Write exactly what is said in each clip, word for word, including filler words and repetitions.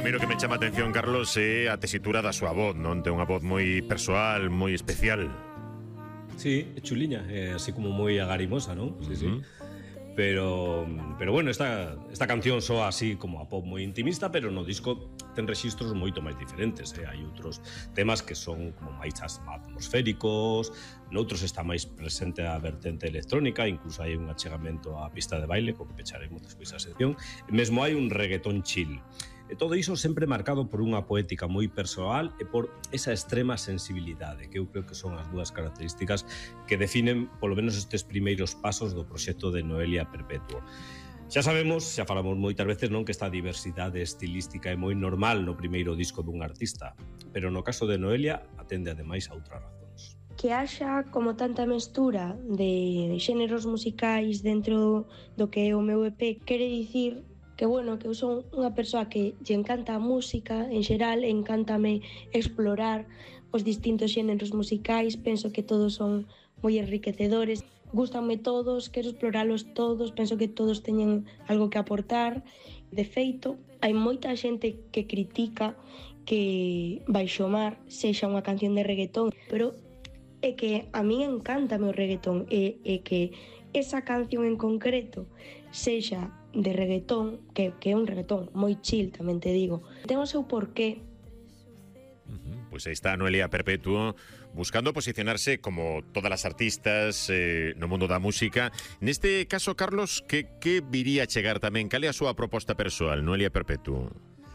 primeiro que me chama a atención, Carlos, é a tesitura da súa voz, non? Ten unha voz moi persoal, moi especial. Sí, é chuliña, é así como moi agarimosa, non? Sí, sí. Pero, pero bueno, esta, esta canción soa así como a pop moi intimista, pero no disco ten rexistros moito máis diferentes, eh? Hai outros temas que son como máis atmosféricos, noutros está máis presente a vertente electrónica, incluso hai un achegamento á pista de baile, co que pecharemos despois a sección, e mesmo hai un reggaetón chill. E todo iso sempre marcado por unha poética moi persoal e por esa extrema sensibilidade, que eu creo que son as dúas características que definen polo menos estes primeiros pasos do proxecto de Noelia Perpetuo. Xa sabemos, xa falamos moitas veces, non, que esta diversidade estilística é moi normal no primeiro disco dun artista, pero no caso de Noelia atende ademais a outras razóns. Que haxa como tanta mestura de xéneros musicais dentro do que é o meu E P quere dicir que, bueno, que eu son unha persoa que lle encanta a música en xeral, encántame explorar os distintos xéneros musicais, penso que todos son moi enriquecedores, gústanme todos, quero exploralos todos, penso que todos teñen algo que aportar. De feito, hai moita xente que critica que Baixo Mar sexa unha canción de reggaetón, pero é que a min encántame o reggaetón, e, e que esa canción en concreto sexa de reggaetón, que, que é un reggaetón moi chill, tamén te digo, ten o seu porqué. Uh-huh. Pois aí está Noelia Perpetuo buscando posicionarse como todas as artistas eh, no mundo da música. Neste caso, Carlos, que, que viría a chegar tamén? Cal é a súa proposta persoal, Noelia Perpetuo?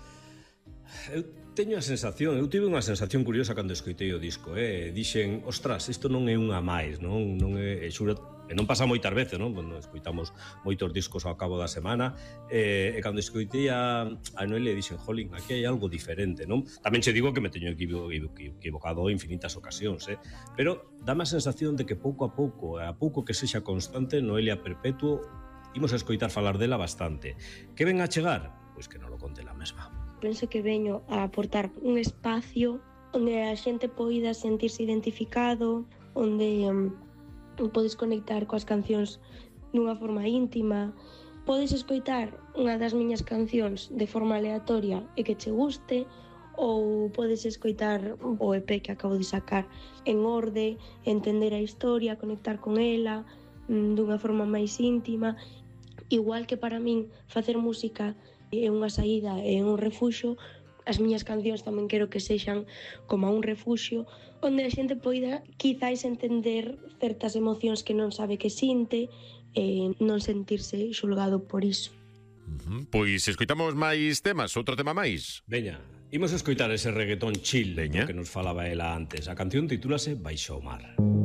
Eu teño a sensación, eu tive unha sensación curiosa cando escoitei o disco, eh? Dixen, ostras, isto non é unha máis, non, non é, é xura, e non pasa moitas veces, non? Bueno, escoitamos moitos discos ao cabo da semana, e, e cando escoitei a, a Noelia dixen, jolín, aquí hai algo diferente, non? Tamén che digo que me teño equivocado infinitas ocasións, eh? Pero dame a sensación de que pouco a pouco, a pouco que sexa constante, Noelia Perpetuo, imos a escoitar falar dela bastante. Que ven a chegar? Pois que non lo conte la mesma. Penso que veño a aportar un espacio onde a xente poida sentirse identificado, onde um, podes conectar coas cancións dunha forma íntima, podes escoitar unha das miñas cancións de forma aleatoria e que che guste, ou podes escoitar o E P que acabo de sacar en orde, entender a historia, conectar con ela dunha forma máis íntima. Igual que para min facer música é unha saída, é un refuxo, as miñas cancións tamén quero que sexan como un refuxo onde a xente poida quizáis entender certas emocións que non sabe que sinte e non sentirse xulgado por iso. Uh-huh. Pois escoitamos máis temas, outro tema máis. Veña, imos escoitar ese reggaetón chill, Veña, que nos falaba ela antes. A canción titúlase Baixo o Mar.